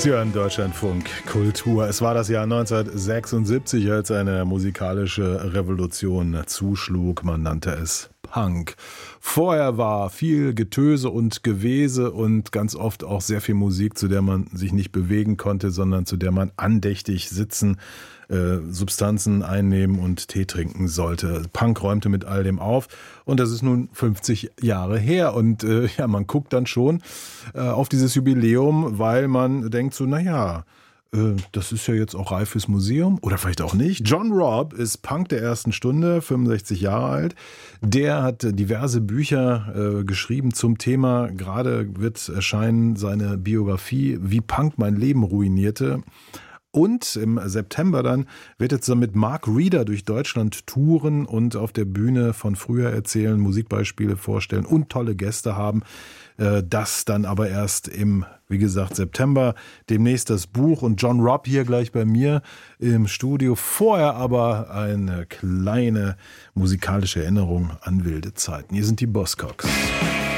Sie hören Deutschlandfunk Kultur. Es war das Jahr 1976, als eine musikalische Revolution zuschlug. Man nannte es Punk. Vorher war viel Getöse und Gewese und ganz oft auch sehr viel Musik, zu der man sich nicht bewegen konnte, sondern zu der man andächtig sitzen, Substanzen einnehmen und Tee trinken sollte. Punk räumte mit all dem auf und das ist nun 50 Jahre her und man guckt dann schon auf dieses Jubiläum, weil man denkt so, das ist ja jetzt auch reif fürs Museum oder vielleicht auch nicht. John Robb ist Punk der ersten Stunde, 65 Jahre alt. Der hat diverse Bücher geschrieben zum Thema. Gerade wird erscheinen seine Biografie, wie Punk mein Leben ruinierte. Und im September dann wird er zusammen mit Mark Reeder durch Deutschland touren und auf der Bühne von früher erzählen, Musikbeispiele vorstellen und tolle Gäste haben. Das dann aber erst im, wie gesagt, September. Demnächst das Buch und John Robb hier gleich bei mir im Studio. Vorher aber eine kleine musikalische Erinnerung an wilde Zeiten. Hier sind die Buzzcocks.